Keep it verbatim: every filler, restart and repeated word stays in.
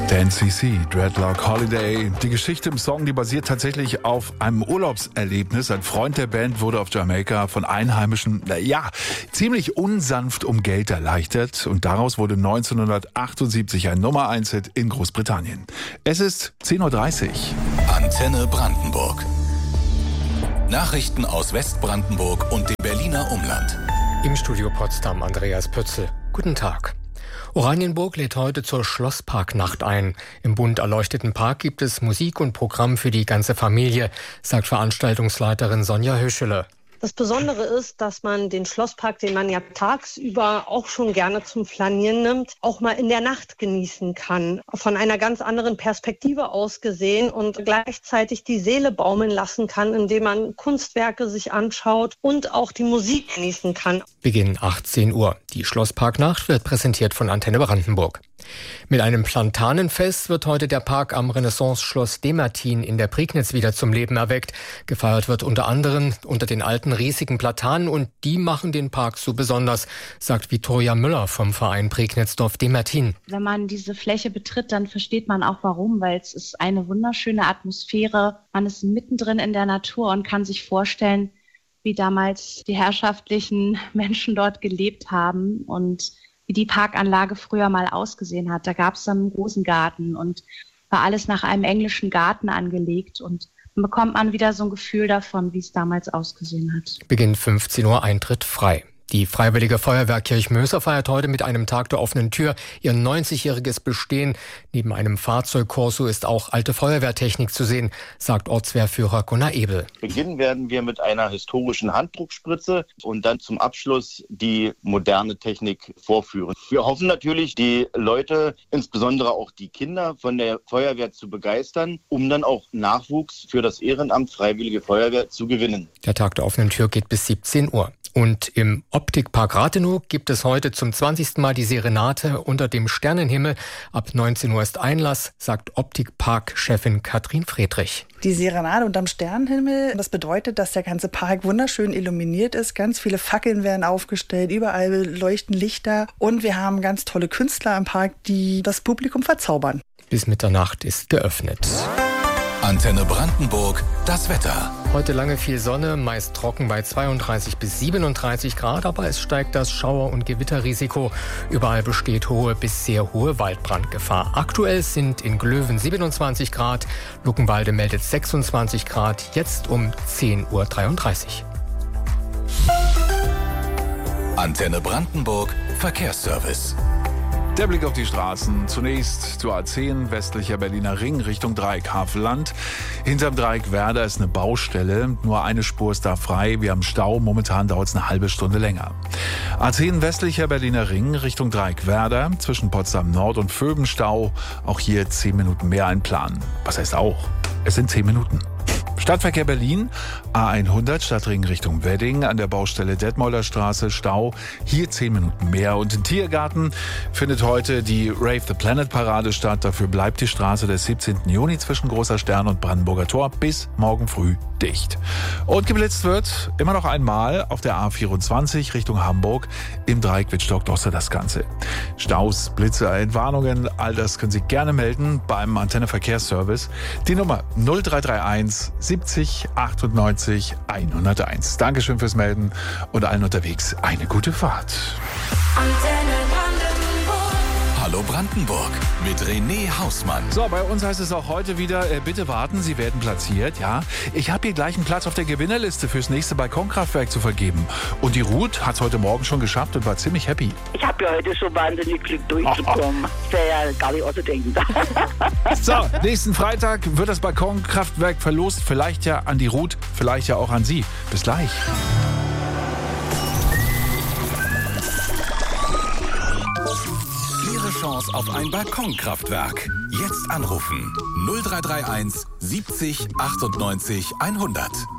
Dan C C, Dreadlock Holiday. Die Geschichte im Song, die basiert tatsächlich auf einem Urlaubserlebnis. Ein Freund der Band wurde auf Jamaika von Einheimischen, ja, ziemlich unsanft um Geld erleichtert. Und daraus wurde neunzehnhundertachtundsiebzig ein Nummer eins Hit in Großbritannien. Es ist zehn Uhr dreißig. Antenne Brandenburg. Nachrichten aus Westbrandenburg und dem Berliner Umland. Im Studio Potsdam Andreas Pützel. Guten Tag. Oranienburg lädt heute zur Schlossparknacht ein. Im bunt erleuchteten Park gibt es Musik und Programm für die ganze Familie, sagt Veranstaltungsleiterin Sonja Höschele. Das Besondere ist, dass man den Schlosspark, den man ja tagsüber auch schon gerne zum Flanieren nimmt, auch mal in der Nacht genießen kann. Von einer ganz anderen Perspektive aus gesehen und gleichzeitig die Seele baumeln lassen kann, indem man Kunstwerke sich anschaut und auch die Musik genießen kann. Beginn achtzehn Uhr. Die Schlossparknacht wird präsentiert von Antenne Brandenburg. Mit einem Platanenfest wird heute der Park am Renaissance-Schloss Demertin in der Prignitz wieder zum Leben erweckt. Gefeiert wird unter anderem unter den alten riesigen Platanen und die machen den Park so besonders, sagt Viktoria Müller vom Verein Prignitzdorf Demertin. Wenn man diese Fläche betritt, dann versteht man auch warum, weil es ist eine wunderschöne Atmosphäre. Man ist mittendrin in der Natur und kann sich vorstellen, wie damals die herrschaftlichen Menschen dort gelebt haben und wie die Parkanlage früher mal ausgesehen hat. Da gab es dann einen großen Garten und war alles nach einem englischen Garten angelegt und dann bekommt man wieder so ein Gefühl davon, wie es damals ausgesehen hat. Beginn fünfzehn Uhr, Eintritt frei. Die Freiwillige Feuerwehr Kirchmöser feiert heute mit einem Tag der offenen Tür ihr neunzigjähriges Bestehen. Neben einem Fahrzeugkorso ist auch alte Feuerwehrtechnik zu sehen, sagt Ortswehrführer Gunnar Ebel. Beginnen werden wir mit einer historischen Handdruckspritze und dann zum Abschluss die moderne Technik vorführen. Wir hoffen natürlich, die Leute, insbesondere auch die Kinder von der Feuerwehr zu begeistern, um dann auch Nachwuchs für das Ehrenamt Freiwillige Feuerwehr zu gewinnen. Der Tag der offenen Tür geht bis siebzehn Uhr. Und im Optikpark Rathenow gibt es heute zum zwanzigsten Mal die Serenade unter dem Sternenhimmel. Ab neunzehn Uhr ist Einlass, sagt Optikpark-Chefin Katrin Friedrich. Die Serenade unterm Sternenhimmel, das bedeutet, dass der ganze Park wunderschön illuminiert ist. Ganz viele Fackeln werden aufgestellt, überall leuchten Lichter. Und wir haben ganz tolle Künstler im Park, die das Publikum verzaubern. Bis Mitternacht ist geöffnet. Antenne Brandenburg, das Wetter. Heute lange viel Sonne, meist trocken bei zweiunddreißig bis siebenunddreißig Grad, aber es steigt das Schauer- und Gewitterrisiko. Überall besteht hohe bis sehr hohe Waldbrandgefahr. Aktuell sind in Glöwen siebenundzwanzig Grad, Luckenwalde meldet sechsundzwanzig Grad, jetzt um zehn Uhr dreiunddreißig. Antenne Brandenburg, Verkehrsservice. Der Blick auf die Straßen. Zunächst zur A zehn, westlicher Berliner Ring, Richtung Dreieck Havelland. Hinterm Dreieck Werder ist eine Baustelle. Nur eine Spur ist da frei. Wir haben Stau. Momentan dauert es eine halbe Stunde länger. A zehn, westlicher Berliner Ring, Richtung Dreieck Werder. Zwischen Potsdam Nord und Vöben Stau. Auch hier zehn Minuten mehr einplanen. Was heißt auch? Es sind zehn Minuten. Stadtverkehr Berlin, A hundert, Stadtring Richtung Wedding, an der Baustelle Detmolder Straße, Stau, hier zehn Minuten mehr. Und im Tiergarten findet heute die Rave the Planet Parade statt. Dafür bleibt die Straße des siebzehnten Juni zwischen Großer Stern und Brandenburger Tor bis morgen früh dicht. Und geblitzt wird immer noch einmal auf der A vierundzwanzig Richtung Hamburg. Im Dreieck Wittstock-Dosse das Ganze. Staus, Blitze, Entwarnungen, all das können Sie gerne melden beim Antenne Verkehrsservice. Die Nummer null drei drei eins siebzig achtundneunzig hunderteins. Dankeschön fürs Melden und allen unterwegs eine gute Fahrt. Antenne Brandenburg. Hallo Brandenburg mit René Hausmann. So, bei uns heißt es auch heute wieder, äh, bitte warten, Sie werden platziert. Ja, ich habe hier gleich einen Platz auf der Gewinnerliste fürs nächste Balkonkraftwerk zu vergeben. Und die Ruth hat es heute Morgen schon geschafft und war ziemlich happy. Ich habe ja heute schon wahnsinnig Glück durchzukommen. Das wäre ja gar nicht auszudenken. So, nächsten Freitag wird das Balkonkraftwerk verlost. Vielleicht ja an die Ruth, vielleicht ja auch an Sie. Bis gleich. Ihre Chance auf ein Balkonkraftwerk. Jetzt anrufen null drei drei eins siebzig achtundneunzig hundert.